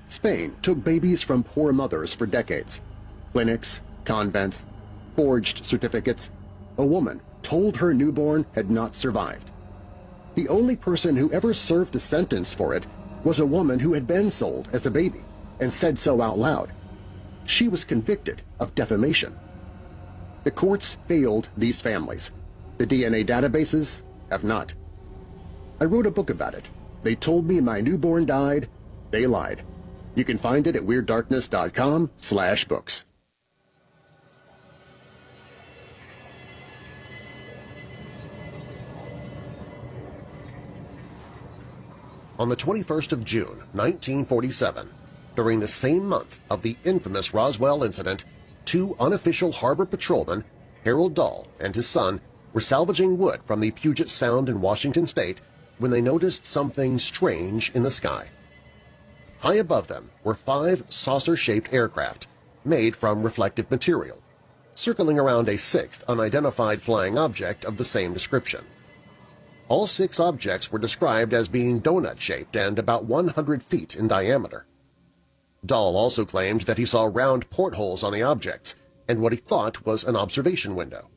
Spain took babies from poor mothers for decades. Clinics, convents, forged certificates. A woman told her newborn had not survived. The only person who ever served a sentence for it was a woman who had been sold as a baby and said so out loud. She was convicted of defamation. The courts failed these families. The DNA databases have not. I wrote a book about it. They told me my newborn died. They lied. You can find it at weirddarkness.com/books. On the 21st of June, 1947, during the same month of the infamous Roswell incident, two unofficial harbor patrolmen, Harold Dahl and his son, were salvaging wood from the Puget Sound in Washington state when they noticed something strange in the sky. High above them were 5 saucer-shaped aircraft made from reflective material, circling around a 6th unidentified flying object of the same description. All 6 objects were described as being donut-shaped and about 100 feet in diameter. Dahl also claimed that he saw round portholes on the objects and what he thought was an observation window.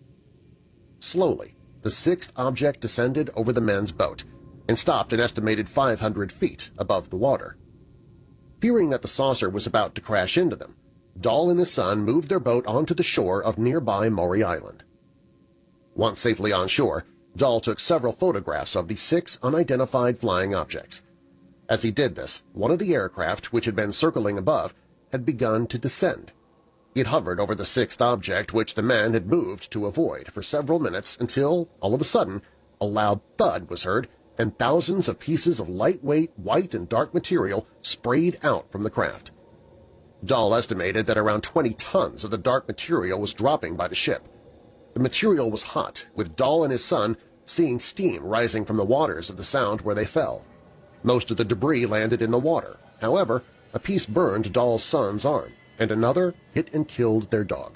Slowly, the 6th object descended over the men's boat and stopped an estimated 500 feet above the water. Fearing that the saucer was about to crash into them, Dahl and his son moved their boat onto the shore of nearby Maury Island. Once safely on shore, Dahl took several photographs of the 6 unidentified flying objects. As he did this, one of the aircraft, which had been circling above, had begun to descend. It hovered over the 6th object, which the men had moved to avoid, for several minutes until, all of a sudden, a loud thud was heard and thousands of pieces of lightweight white and dark material sprayed out from the craft. Dahl estimated that around 20 tons of the dark material was dropping by the ship. The material was hot, with Dahl and his son seeing steam rising from the waters of the Sound where they fell. Most of the debris landed in the water. However, a piece burned Dahl's son's arm, and another hit and killed their dog.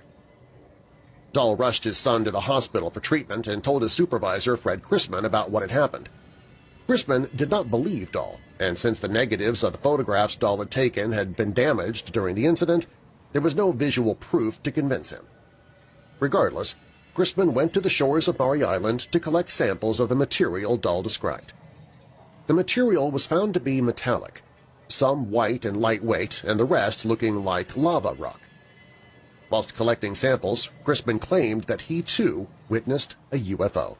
Dahl rushed his son to the hospital for treatment and told his supervisor, Fred Chrisman, about what had happened. Chrisman did not believe Dahl, and since the negatives of the photographs Dahl had taken had been damaged during the incident, there was no visual proof to convince him. Regardless, Chrisman went to the shores of Maury Island to collect samples of the material Dahl described. The material was found to be metallic, some white and lightweight and the rest looking like lava rock. Whilst collecting samples, Chrisman claimed that he, too, witnessed a UFO.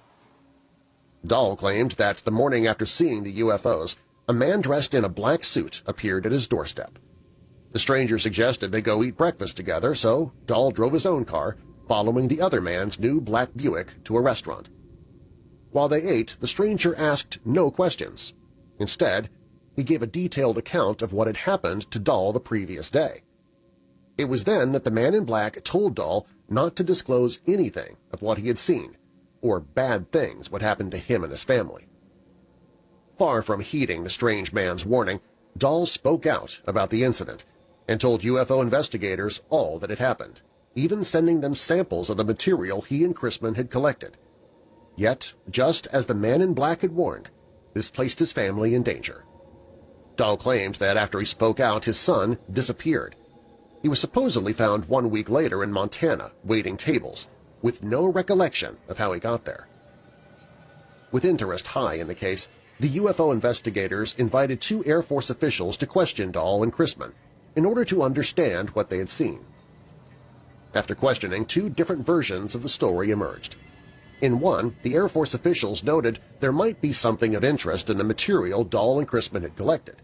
Dahl claimed that the morning after seeing the UFOs, a man dressed in a black suit appeared at his doorstep. The stranger suggested they go eat breakfast together, so Dahl drove his own car, following the other man's new black Buick to a restaurant. While they ate, the stranger asked no questions. Instead, he gave a detailed account of what had happened to Dahl the previous day. It was then that the man in black told Dahl not to disclose anything of what he had seen, or bad things would happen to him and his family. Far from heeding the strange man's warning, Dahl spoke out about the incident and told UFO investigators all that had happened, even sending them samples of the material he and Chrisman had collected. Yet, just as the man in black had warned, this placed his family in danger. Dahl claimed that after he spoke out, his son disappeared. He was supposedly found 1 week later in Montana, waiting tables, with no recollection of how he got there. With interest high in the case, the UFO investigators invited 2 Air Force officials to question Dahl and Chrisman in order to understand what they had seen. After questioning, 2 different versions of the story emerged. In one, the Air Force officials noted there might be something of interest in the material Dahl and Chrisman had collected.